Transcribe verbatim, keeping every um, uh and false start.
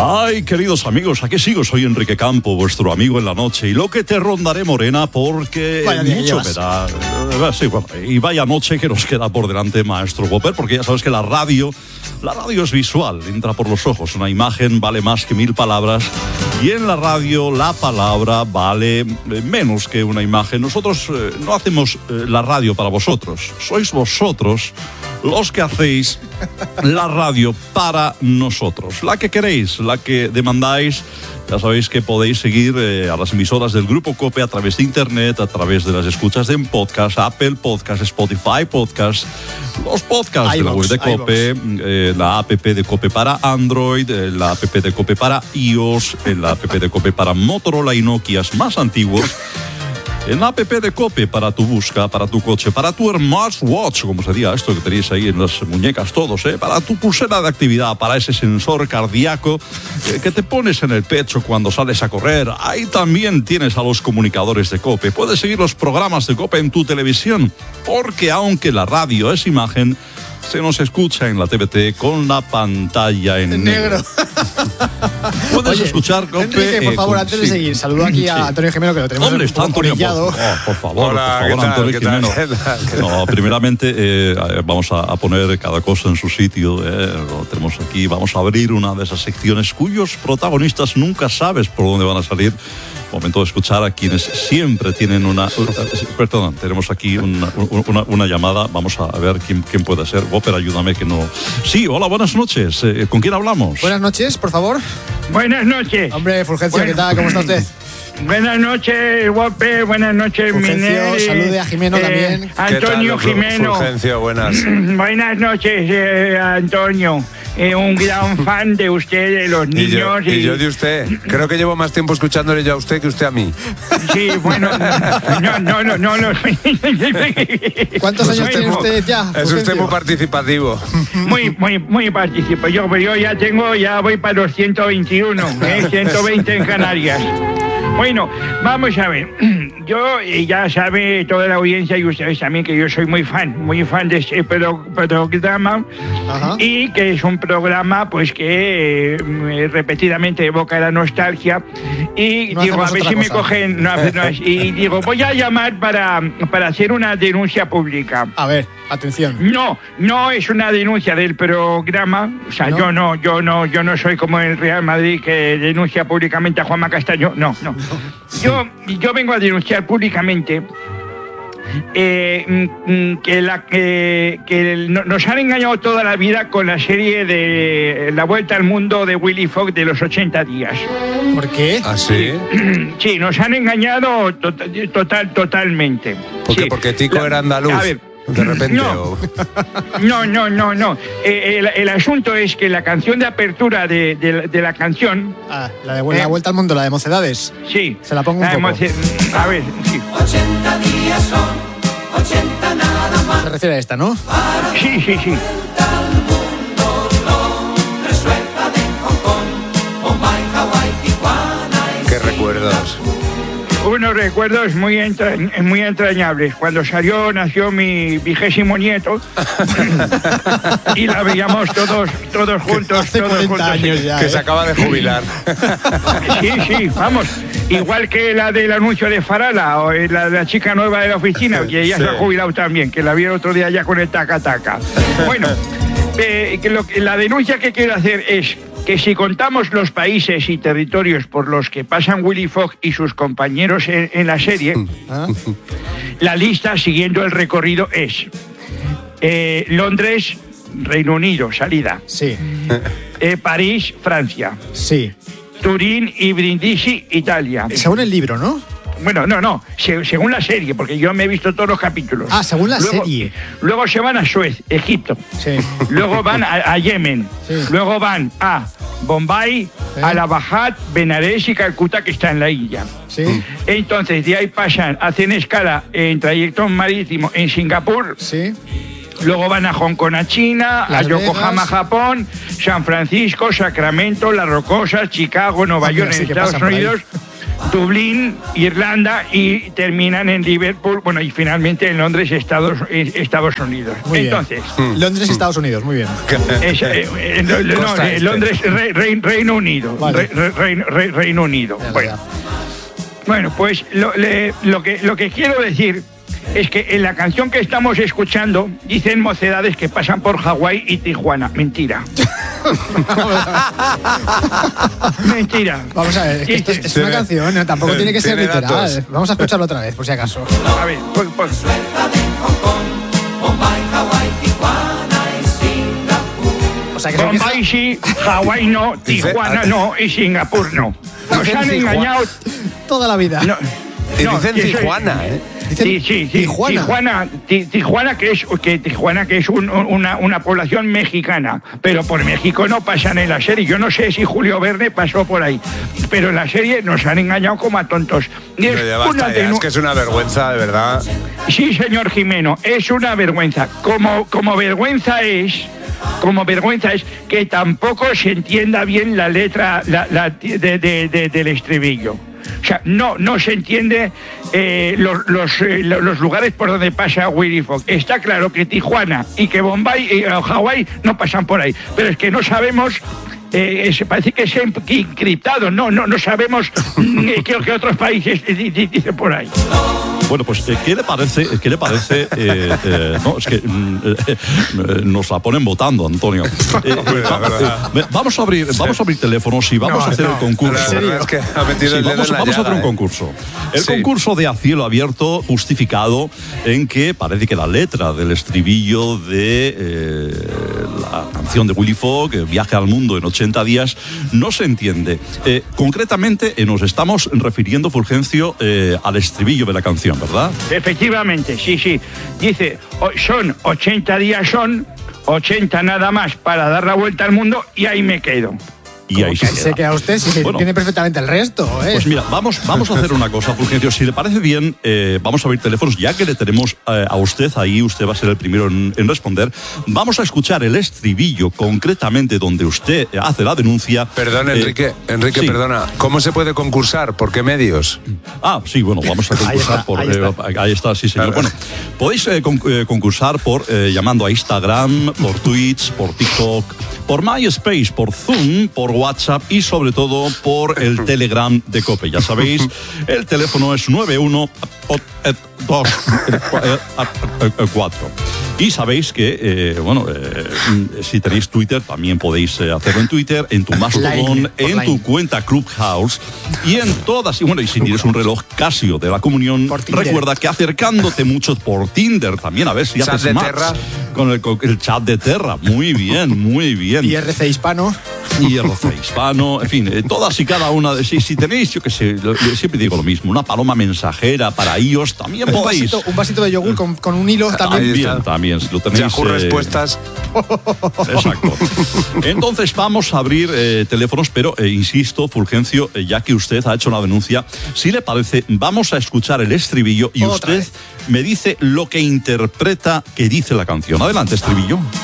Ay, queridos amigos, aquí sigo, soy Enrique Campo, vuestro amigo en la noche, y lo que te rondaré, Morena, porque vaya mucho me da. Eh, sí, bueno, y vaya noche que nos queda por delante, maestro Popper, porque ya sabes que la radio, la radio es visual, entra por los ojos, una imagen vale más que mil palabras, y en la radio la palabra vale menos que una imagen. Nosotros eh, no hacemos eh, la radio para vosotros, sois vosotros los que hacéis la radio para nosotros, la que queréis, la que demandáis. Ya sabéis que podéis seguir eh, a las emisoras del Grupo COPE a través de internet, a través de las escuchas en podcast, Apple Podcast, Spotify Podcast, los podcasts de la web de COPE, eh, la app de COPE para Android, eh, la app de COPE para iOS, eh, la app de COPE para Motorola y Nokias más antiguos. En la app de COPE para tu busca, para tu coche, para tu smartwatch, como sería esto que tenéis ahí en las muñecas todos, ¿eh? Para tu pulsera de actividad, para ese sensor cardíaco eh, que te pones en el pecho cuando sales a correr. Ahí también tienes a los comunicadores de COPE. Puedes seguir los programas de COPE en tu televisión, porque aunque la radio es imagen, se nos escucha en la T V T con la pantalla en, en negro. negro. Puedes Oye, escuchar COPE. Enrique, por favor, eh, antes sí. de seguir, saludo aquí a sí. Antonio Jimeno, que lo tenemos ¿Dónde está Antonio? Por, oh, por favor, Hola, por favor, Antonio Jimeno. No, primeramente, eh, vamos a, a poner cada cosa en su sitio. Eh, lo tenemos aquí. Vamos a abrir una de esas secciones cuyos protagonistas nunca sabes por dónde van a salir. Momento de escuchar a quienes siempre tienen una... Perdón, tenemos aquí una, una, una llamada. Vamos a ver quién, quién puede ser. Popper, ayúdame que no... Sí, hola, buenas noches. Eh, ¿Con quién hablamos? Buenas noches, por favor. Buenas noches. Hombre, Fulgencio, bueno. ¿Qué tal? ¿Cómo está usted? Buenas noches, Popper. Buenas noches, Minel. Salude a Jimeno eh, también. Antonio ¿Qué tal, Jimeno. Fulgencio, buenas. Buenas noches, eh, Antonio. Eh, un gran fan de usted, de los niños. Y yo, y... y yo de usted. Creo que llevo más tiempo escuchándole yo a usted que usted a mí. Sí, bueno, no, no, no, no. no. ¿Cuántos años tiene usted ya? Es usted muy participativo. Muy, muy, muy participativo. Yo, yo ya tengo, ya voy para los ciento veintiuno, ¿eh? ciento veinte en Canarias. Bueno, vamos a ver. Yo, ya sabe toda la audiencia y ustedes también que yo soy muy fan, muy fan de este pro, programa. Ajá. Y que es un programa pues que eh, repetidamente evoca la nostalgia y no digo, a ver si cosa. me cogen, no, no, y digo, voy a llamar para, para hacer una denuncia pública. A ver, atención. No, no es una denuncia del programa, o sea, ¿no? yo no, yo no, yo no soy como el Real Madrid que denuncia públicamente a Juanma Castaño, no, no. Yo, yo vengo a denunciar públicamente eh, que, la, eh, que nos han engañado toda la vida con la serie de La Vuelta al Mundo de Willy Fogg de los ochenta días. ¿Por qué? ¿Ah, sí? Sí, nos han engañado total, total totalmente. ¿Por qué? Sí. Porque Tico la, era andaluz. A ver, de repente. No, o... no, no, no. no. Eh, el, el asunto es que la canción de apertura de, de, de la canción... Ah, la de la eh, Vuelta al Mundo, la de Mocedades. Sí. Se la pongo un poco. Moce... A ver, sí. ochenta días son, ochenta nada más. Se refiere a esta, ¿no? Sí, sí, sí. ¿Qué recuerdos? Unos recuerdos muy, entra muy entrañables. Cuando salió, nació mi vigésimo nieto y la veíamos todos todos juntos. Hace todos juntos. Años ya, que ¿eh? se acaba de jubilar. Sí, sí, vamos. Igual que la del anuncio de Farala o la de la chica nueva de la oficina, que ella sí. se ha jubilado también, que la vi el otro día ya con el taca-taca. Bueno, eh, que lo, la denuncia que quiero hacer es que si contamos los países y territorios por los que pasan Willy Fogg y sus compañeros en, en la serie, ¿ah? La lista siguiendo el recorrido es eh, Londres, Reino Unido, salida. Sí. Eh, París, Francia. Sí. Turín y Brindisi, Italia. Según el libro, ¿no? Bueno, no, no, se, según la serie, porque yo me he visto todos los capítulos. Ah, según la luego, serie. Luego se van a Suez, Egipto. Sí. Luego van a, a Yemen. Sí. Luego van a Bombay, ¿eh? Allahabad, Benares y Calcuta, que está en la India. Sí. Entonces, de ahí pasan, hacen escala en trayecto marítimo en Singapur. Sí. Luego van a Hong Kong, a China, Las a Yokohama, Vegas. Japón, San Francisco, Sacramento, Las Rocosas, Chicago, Nueva ah, York, en Estados Unidos. Dublín, Irlanda y terminan en Liverpool, bueno, y finalmente en Londres, Estados, Estados Unidos. Muy Entonces, bien. Londres, Estados Unidos, muy bien. es, eh, eh, no, no, eh, Londres, Re, Re, Reino Unido, Vale. Re, Re, Re, Reino Unido. Ya, Bueno, ya. bueno, pues lo, le, lo que lo que quiero decir es que en la canción que estamos escuchando dicen mocedades que pasan por Hawái y Tijuana. Mentira. Mentira. Vamos a ver, es, que esto es, es una canción, ¿no? Tampoco tiene que ser Tiene literal. datos. Vamos a escucharlo otra vez, por si acaso. A ver, pues, pues, Suelta de Hong Kong, Bombay, Hawái, Tijuana y Singapur. O sea, que se Bombay empieza- sí, Hawái no, Tijuana no y Singapur no. Nos Dicen han Tijuana. engañado. toda la vida. No, Y no, dicen que eso- Tijuana, ¿eh? Dicen Sí, sí, sí. Tijuana. Tijuana, Ti- Tijuana que es que Tijuana que es un- una, una población mexicana, pero por México no pasan en la serie. Yo no sé si Julio Verne pasó por ahí, pero en la serie nos han engañado como a tontos. Y es Pero ya una basta, ya, denu- es que es una vergüenza, de verdad. Sí, señor Jimeno, es una vergüenza. Como, como vergüenza es, como vergüenza es que tampoco se entienda bien la letra la, la- de- de- de- del estribillo. O sea, no, no se entiende eh, los, los, eh, los lugares por donde pasa Willy Fogg. Está claro que Tijuana y que Bombay y eh, Hawái no pasan por ahí, pero es que no sabemos. Eh, se parece que es encriptado, no, no, no sabemos mm, qué, qué otros países di- di- dicen por ahí. Bueno, pues, eh, ¿qué le parece? ¿Qué le parece? eh, eh, no, es que mm, eh, eh, nos la ponen votando, Antonio. Eh, eh, la verdad. eh, vamos a abrir, vamos a abrir teléfonos y vamos No, a hacer no. el concurso. La verdad es que ha metido Sí, el dedo vamos en la vamos a hacer llaga, un ¿eh? concurso. El Sí. concurso de A Cielo Abierto justificado en que parece que la letra del estribillo de eh, la canción de Willy Fogg, eh, Viaje al Mundo en ochenta días, no se entiende. Eh, concretamente eh, nos estamos refiriendo, Fulgencio, eh, al estribillo de la canción, ¿verdad? Efectivamente, sí, sí. Dice, o- son ochenta días, son ochenta nada más para dar la vuelta al mundo y ahí me quedo. Y ahí Que se se queda. queda usted, si se Bueno. tiene perfectamente el resto, ¿eh? Pues mira, vamos, vamos a hacer una cosa, Fulgencio. Si le parece bien, eh, vamos a abrir teléfonos, ya que le tenemos eh, a usted ahí, usted va a ser el primero en, en responder. Vamos a escuchar el estribillo concretamente donde usted hace la denuncia. Perdón, Eh, Enrique, Enrique, sí. perdona. ¿Cómo se puede concursar? ¿Por qué medios? Ah, sí, bueno, vamos a concursar está, por... ahí eh, está. ahí está, sí, señor. Claro. Bueno, podéis eh, con- eh, concursar por eh, llamando a Instagram, por Twitch, por TikTok, por MySpace, por Zoom, por WhatsApp y sobre todo por el Telegram de COPE. Ya sabéis, el teléfono es nueve uno dos cuatro. Y sabéis que, eh, bueno, eh, si tenéis Twitter, también podéis eh, hacerlo en Twitter, en tu Mastodon, Line, en online. tu cuenta Clubhouse y en todas. Y bueno, y si tienes un reloj Casio de la comunión, Por Tinder. recuerda que acercándote mucho por Tinder también, a ver si Chat haces de match Terra. con el, con el chat de Terra. Muy bien, muy bien. Y R C hispano. Y R C hispano, en fin, eh, todas y cada una de si, si tenéis, yo qué sé, lo- yo siempre digo lo mismo, una paloma mensajera para iOS, también Un podéis. vasito, un vasito de yogur con, con un hilo también. Ahí También, está. también, si lo tenéis. Yahoo eh, Respuestas. Exacto. Entonces vamos a abrir eh, teléfonos, pero eh, insisto, Fulgencio, eh, ya que usted ha hecho la denuncia, si le parece, vamos a escuchar el estribillo y Otra usted vez. me dice lo que interpreta que dice la canción. Adelante, estribillo.